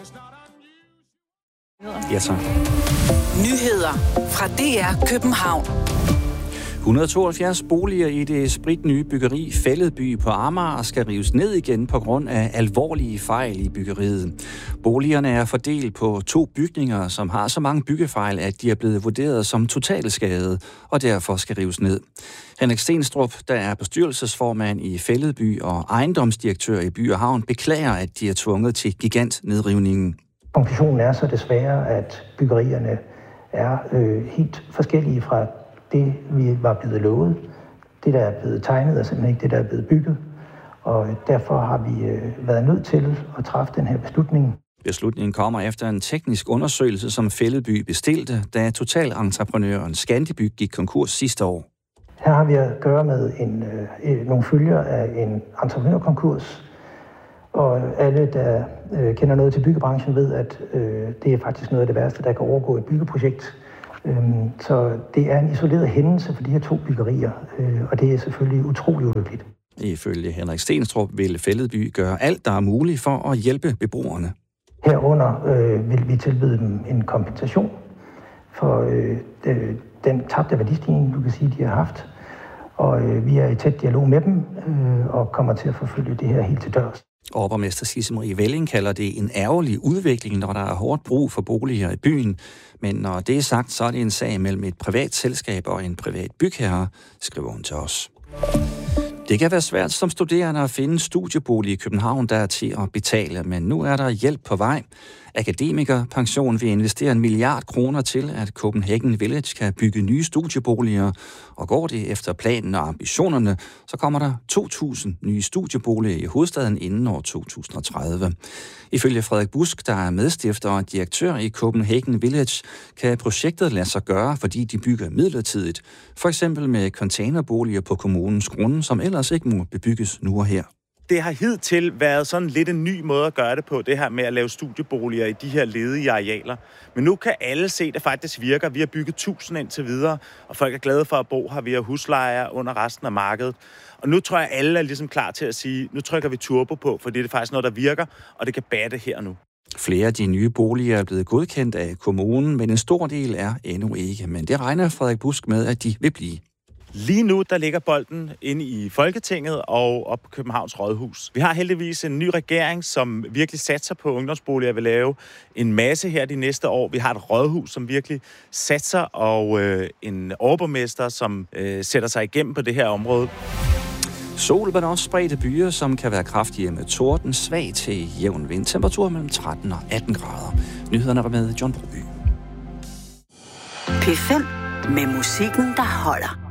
Ja, tak. Nyheder fra DR København. 172 boliger i det spritnye byggeri Fælledby på Amager skal rives ned igen på grund af alvorlige fejl i byggeriet. Boligerne er fordelt på 2 bygninger, som har så mange byggefejl, at de er blevet vurderet som totalskade og derfor skal rives ned. Henrik Stenstrup, der er bestyrelsesformand i Fælledby og ejendomsdirektør i By og Havn, beklager, at de er tvunget til gigantnedrivningen. Konklusionen er så desværre, at byggerierne er helt forskellige fra det, vi var blevet lovet. Det, der er blevet tegnet, er simpelthen ikke det, der er blevet bygget. Og derfor har vi været nødt til at træffe den her beslutning. Beslutningen kommer efter en teknisk undersøgelse, som Fælledby bestilte, da totalentreprenøren Scandibyg gik konkurs sidste år. Her har vi at gøre med nogle følger af en entreprenørkonkurs. Og alle, der kender noget til byggebranchen, ved, at det er faktisk noget af det værste, der kan overgå et byggeprojekt. Så det er en isoleret hændelse for de her 2 byggerier, og det er selvfølgelig utrolig ulykkeligt. Ifølge Henrik Stenstrup vil Fælledby gøre alt, der er muligt for at hjælpe beboerne. Herunder vil vi tilbyde dem en kompensation for den tabte værdistigning, du kan sige, de har haft. Og vi er i tæt dialog med dem og kommer til at forfølge det her helt til dørs. Overborgmester Sisse Marie Velling kalder det en ærgerlig udvikling, når der er hårdt brug for boliger i byen. Men når det er sagt, så er det en sag mellem et privat selskab og en privat bygherre, skriver hun til os. Det kan være svært som studerende at finde studiebolig i København, der er til at betale, men nu er der hjælp på vej. Akademikerpension vil investere 1 milliard kroner til, at Copenhagen Village kan bygge nye studieboliger. Og går det efter planen og ambitionerne, så kommer der 2.000 nye studieboliger i hovedstaden inden år 2030. Ifølge Frederik Busk, der er medstifter og direktør i Copenhagen Village, kan projektet lade sig gøre, fordi de bygger midlertidigt. For eksempel med containerboliger på kommunens grunde, som ellers ikke må bebygges nu og her. Det har hidtil været sådan lidt en ny måde at gøre det på, det her med at lave studieboliger i de her ledige arealer. Men nu kan alle se, at det faktisk virker. Vi har bygget 1000 indtil videre, og folk er glade for at bo her. Vi har huslejer under resten af markedet. Og nu tror jeg, at alle er ligesom klar til at sige, nu trykker vi turbo på, fordi det er faktisk noget, der virker, og det kan batte her nu. Flere af de nye boliger er blevet godkendt af kommunen, men en stor del er endnu ikke. Men det regner Frederik Busk med, at de vil blive. Lige nu, der ligger bolden inde i Folketinget og op på Københavns Rådhus. Vi har heldigvis en ny regering, som virkelig satser på ungdomsboliger og vil lave en masse her de næste år. Vi har et rådhus, som virkelig satser, og en overborgmester, som sætter sig igennem på det her område. Sol, men også spredte byer, som kan være kraftige med torden, svag til jævn vind. Temperatur mellem 13 og 18 grader. Nyhederne var med John Broby. P5 med musikken, der holder.